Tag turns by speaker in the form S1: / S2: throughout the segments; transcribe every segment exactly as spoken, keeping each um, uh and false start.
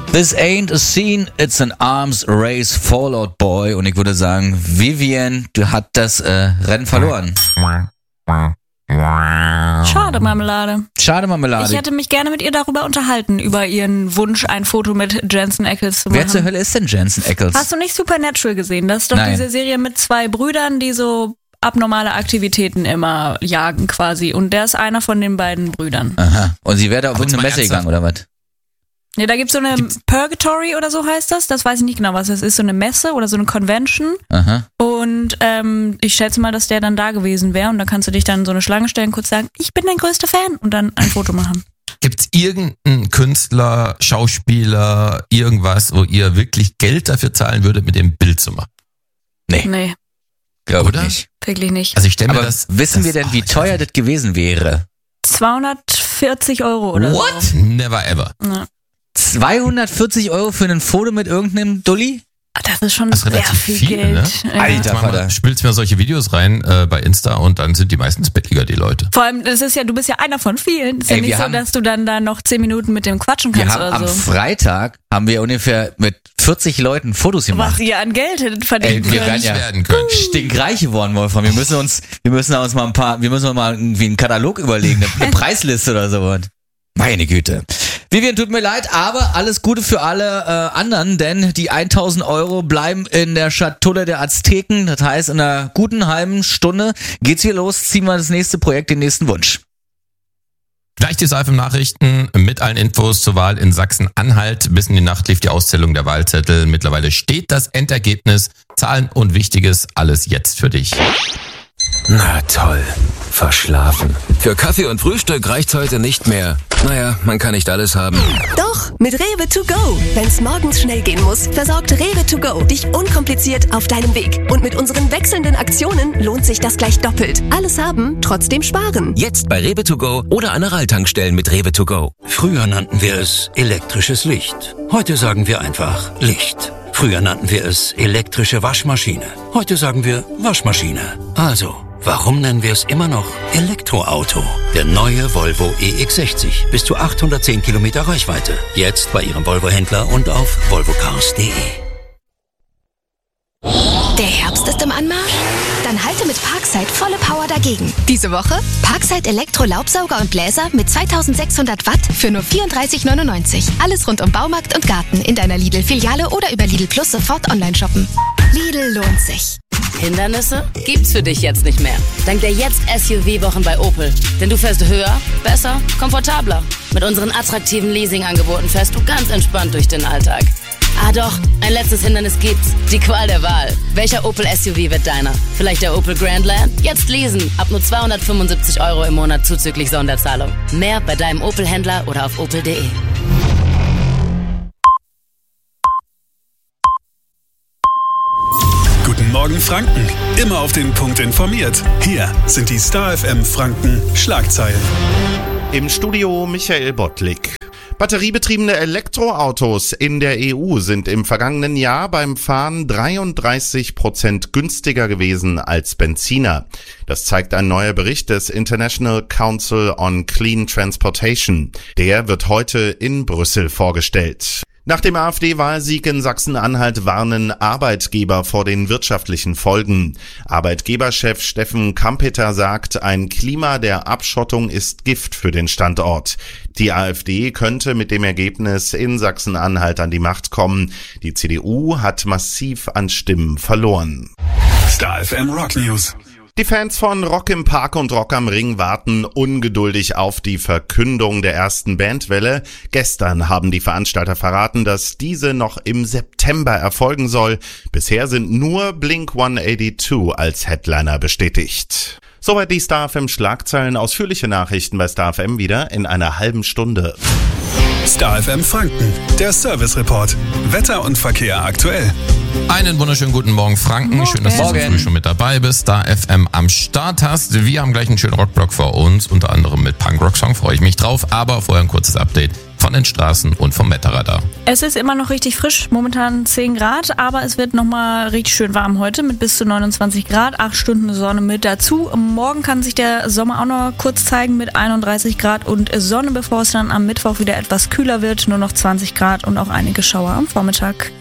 S1: This ain't a scene, it's an arms race, Fallout Boy. Und ich würde sagen, Vivian, du hast das äh, Rennen verloren.
S2: Schade, Marmelade.
S1: Schade, Marmelade.
S2: Ich hätte mich gerne mit ihr darüber unterhalten, über ihren Wunsch, ein Foto mit Jensen Ackles zu machen.
S1: Wer zur Hölle ist denn Jensen Ackles?
S2: Hast du nicht Supernatural gesehen? Das ist doch
S1: Nein.
S2: diese Serie mit zwei Brüdern, die so abnormale Aktivitäten immer jagen quasi. Und der ist einer von den beiden Brüdern.
S1: Aha. Und sie wäre da auf
S3: Aber
S1: irgendeine
S3: jetzt
S1: Messe
S3: mal
S1: gegangen, oder was?
S2: Ja, da gibt's so eine
S3: Gibt's-
S2: Purgatory oder so heißt das. Das weiß ich nicht genau, was das ist. So eine Messe oder so eine Convention.
S1: Aha.
S2: Und ähm, ich schätze mal, dass der dann da gewesen wäre. Und da kannst du dich dann in so eine Schlange stellen, kurz sagen, ich bin dein größter Fan. Und dann ein Foto machen.
S3: Gibt's irgendeinen Künstler, Schauspieler, irgendwas, wo ihr wirklich Geld dafür zahlen würdet, mit dem Bild zu machen?
S1: Nee,
S2: Nee,
S1: glaube ich
S3: Oder?
S1: nicht.
S2: wirklich nicht.
S3: Also ich stelle mir
S1: Aber
S3: das...
S1: wissen
S3: das,
S1: wir denn,
S3: oh,
S1: wie
S3: ich
S1: teuer
S3: weiß
S1: das gewesen wäre?
S2: zweihundertvierzig Euro oder
S1: What?
S3: nicht. Never ever.
S2: so. Ja.
S1: zweihundertvierzig Euro für ein Foto mit irgendeinem Dulli?
S2: Das ist schon
S3: Das ist
S2: sehr
S3: relativ
S2: viel,
S3: viel,
S2: Geld.
S3: ne?
S2: Ja.
S1: Alter.
S3: Manchmal
S1: Vater.
S3: spielst mir solche Videos rein äh, bei Insta und dann sind die meistens billiger, die Leute.
S2: Vor allem, das ist ja, du bist ja einer von vielen. Es ist
S1: Ey,
S2: ja nicht
S1: wir
S2: so,
S1: haben-
S2: dass du dann da noch zehn Minuten mit dem quatschen
S1: Wir
S2: kannst
S1: haben
S2: oder
S1: am
S2: so.
S1: Freitag haben wir ungefähr mit vierzig Leuten Fotos
S2: Was
S1: gemacht.
S2: ihr an Geld hättet
S1: Ey,
S2: verdienen
S1: wir
S2: können.
S1: werden ja
S3: werden können.
S1: stinkreich geworden, Wolfram. Wir müssen uns, wir müssen uns mal ein paar, wir müssen uns mal irgendwie einen Katalog überlegen, eine, eine Preisliste oder sowas. Meine Güte. Vivian, tut mir leid, aber alles Gute für alle äh, anderen, denn die tausend Euro bleiben in der Schatulle der Azteken. Das heißt, in einer guten halben Stunde geht's hier los, ziehen wir das nächste Projekt, den nächsten Wunsch.
S3: Gleich die Seifem-Nachrichten mit allen Infos zur Wahl in Sachsen-Anhalt. Bis in die Nacht lief die Auszählung der Wahlzettel. Mittlerweile steht das Endergebnis. Zahlen und Wichtiges, alles jetzt für dich.
S4: Na toll, verschlafen. Für Kaffee und Frühstück reicht's heute nicht mehr. Naja, man kann nicht alles haben.
S5: Doch, mit Rewe to go. Wenn's morgens schnell gehen muss, versorgt Rewe to go dich unkompliziert auf deinem Weg. Und mit unseren wechselnden Aktionen lohnt sich das gleich doppelt. Alles haben, trotzdem sparen.
S4: Jetzt bei Rewe to go oder an der Ralltankstellen mit Rewe to go.
S6: Früher nannten wir es elektrisches Licht. Heute sagen wir einfach Licht. Früher nannten wir es elektrische Waschmaschine. Heute sagen wir Waschmaschine. Also, warum nennen wir es immer noch Elektroauto? Der neue Volvo E X sechzig. Bis zu achthundertzehn Kilometer Reichweite. Jetzt bei Ihrem Volvo-Händler und auf volvo cars punkt de.
S7: Der Herbst ist im Anmarsch? Dann halte mit Parkside volle Power dagegen. Diese Woche Parkside Elektro-Laubsauger und Bläser mit zweitausendsechshundert Watt für nur vierunddreißig neunundneunzig. Alles rund um Baumarkt und Garten in deiner Lidl-Filiale oder über Lidl Plus sofort online shoppen. Lidl lohnt sich.
S8: Hindernisse gibt's für dich jetzt nicht mehr. Dank der Jetzt-S U V-Wochen bei Opel. Denn du fährst höher, besser, komfortabler. Mit unseren attraktiven Leasing-Angeboten fährst du ganz entspannt durch den Alltag. Ah doch, ein letztes Hindernis gibt's. Die Qual der Wahl. Welcher Opel S U V wird deiner? Vielleicht der Opel Grandland? Jetzt leasen. Ab nur zweihundertfünfundsiebzig Euro im Monat zuzüglich Sonderzahlung. Mehr bei deinem Opel-Händler oder auf opel punkt de.
S9: Guten Morgen Franken. Immer auf den Punkt informiert. Hier sind die Star F M Franken Schlagzeilen.
S10: Im Studio Michael Bottlik. Batteriebetriebene Elektroautos in der E U sind im vergangenen Jahr beim Fahren dreiunddreißig Prozent günstiger gewesen als Benziner. Das zeigt ein neuer Bericht des International Council on Clean Transportation. Der wird heute in Brüssel vorgestellt. Nach dem AfD-Wahlsieg in Sachsen-Anhalt warnen Arbeitgeber vor den wirtschaftlichen Folgen. Arbeitgeberchef Steffen Kampeter sagt, ein Klima der Abschottung ist Gift für den Standort. Die AfD könnte mit dem Ergebnis in Sachsen-Anhalt an die Macht kommen. Die C D U hat massiv an Stimmen verloren.
S9: Star F M Rock News.
S10: Die Fans von Rock im Park und Rock am Ring warten ungeduldig auf die Verkündung der ersten Bandwelle. Gestern haben die Veranstalter verraten, dass diese noch im September erfolgen soll. Bisher sind nur Blink hundertzweiundachtzig als Headliner bestätigt. Soweit die Star F M Schlagzeilen. Ausführliche Nachrichten bei Star F M wieder in einer halben Stunde.
S9: Star F M Franken, der Service Report. Wetter und Verkehr aktuell.
S3: Einen wunderschönen guten Morgen, Franken. Schön, dass du so früh schon mit dabei bist, Star F M am Start hast. Wir haben gleich einen schönen Rockblock vor uns, unter anderem mit Punk-Rock-Song, freue ich mich drauf. Aber vorher ein kurzes Update von den Straßen und vom Wetterradar.
S2: Es ist immer noch richtig frisch, momentan zehn Grad, aber es wird nochmal richtig schön warm heute mit bis zu neunundzwanzig Grad, acht Stunden Sonne mit dazu. Morgen kann sich der Sommer auch noch kurz zeigen mit einunddreißig Grad und Sonne, bevor es dann am Mittwoch wieder etwas kühler wird, nur noch zwanzig Grad und auch einige Schauer am Vormittag.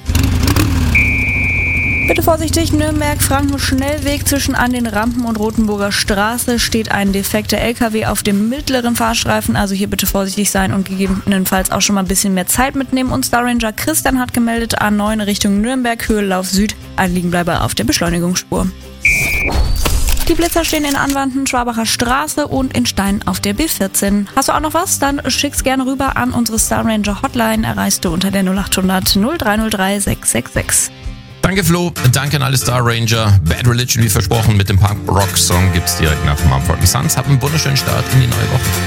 S2: Bitte vorsichtig, Nürnberg-Franken-Schnellweg zwischen an den Rampen und Rothenburger Straße steht ein defekter L K W auf dem mittleren Fahrstreifen, also hier bitte vorsichtig sein und gegebenenfalls auch schon mal ein bisschen mehr Zeit mitnehmen. Und Star Ranger Christian hat gemeldet, A neun Richtung Nürnberg, Höhe Lauf Süd, ein Liegenbleiber auf der Beschleunigungsspur. Die Blitzer stehen in Anwanden, Schwabacher Straße und in Stein auf der B vierzehn. Hast du auch noch was? Dann schick's gerne rüber an unsere Star Ranger Hotline, erreichst du unter der null acht hundert null drei null drei sechs sechs sechs.
S3: Danke Flo, danke an alle Star Ranger. Bad Religion wie versprochen mit dem Punk-Rock-Song gibt's direkt nach Mumford and Sons. Habt einen wunderschönen Start in die neue Woche.